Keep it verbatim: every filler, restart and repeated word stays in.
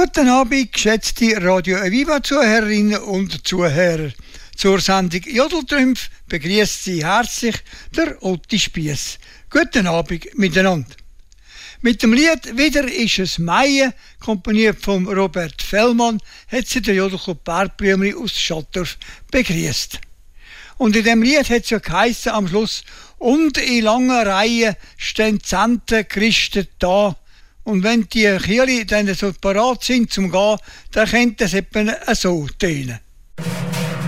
Guten Abend, geschätzte Radio Aviva-Zuhörerinnen und Zuhörer. Zur Sendung Jodeltrümpf begrüßt Sie herzlich der Otti Spiess. Guten Abend miteinander. Mit dem Lied «Wieder ist es Mai», komponiert von Robert Fellmann, hat sie der Jodelclub Bergblümli aus Schattdorf begrüßt. Und in dem Lied hat es ja geheissen am Schluss: «Und in langer Reihe stehen Zente Christen da.» Und wenn die Kirche dann so parat sind zum Gehen, dann könnte es etwa so tönen.